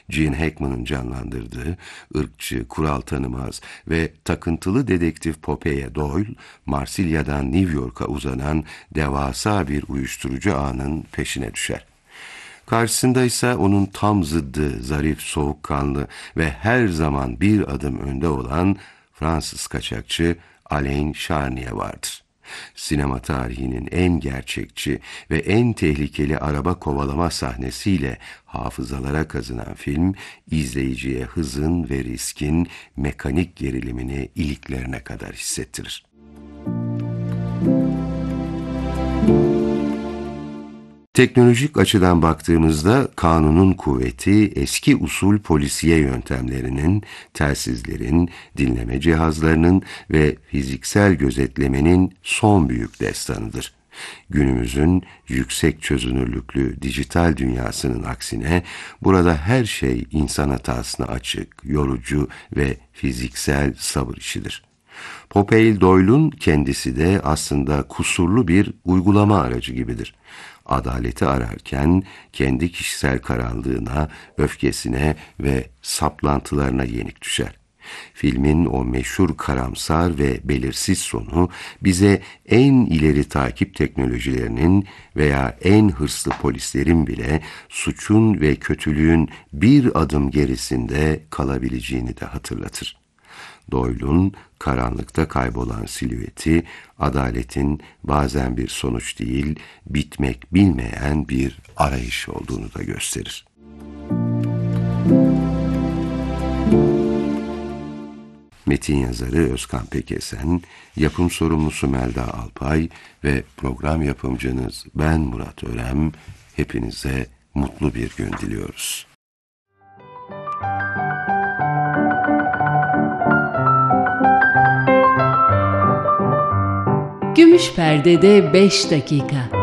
Gene Hackman'ın canlandırdığı ırkçı, kural tanımaz ve takıntılı dedektif Popeye Doyle, Marsilya'dan New York'a uzanan devasa bir uyuşturucu ağının peşine düşer. Karşısında ise onun tam zıddı, zarif, soğukkanlı ve her zaman bir adım önde olan Fransız kaçakçı Alain Charnier vardır. Sinema tarihinin en gerçekçi ve en tehlikeli araba kovalama sahnesiyle hafızalara kazınan film, izleyiciye hızın ve riskin mekanik gerilimini iliklerine kadar hissettirir. Teknolojik açıdan baktığımızda kanunun kuvveti eski usul polisiye yöntemlerinin, telsizlerin, dinleme cihazlarının ve fiziksel gözetlemenin son büyük destanıdır. Günümüzün yüksek çözünürlüklü dijital dünyasının aksine burada her şey insan hatasına açık, yorucu ve fiziksel sabır işidir. Popeye Doyle'un kendisi de aslında kusurlu bir uygulama aracı gibidir. Adaleti ararken kendi kişisel karanlığına, öfkesine ve saplantılarına yenik düşer. Filmin o meşhur karamsar ve belirsiz sonu bize en ileri takip teknolojilerinin veya en hırslı polislerin bile suçun ve kötülüğün bir adım gerisinde kalabileceğini de hatırlatır. Doyle'un karanlıkta kaybolan silüeti, adaletin bazen bir sonuç değil, bitmek bilmeyen bir arayış olduğunu da gösterir. Metin yazarı Özkan Pekesen, yapım sorumlusu Melda Alpay ve program yapımcınız ben Murat Örem, hepinize mutlu bir gün diliyoruz. Gümüş Perde'de 5 dakika.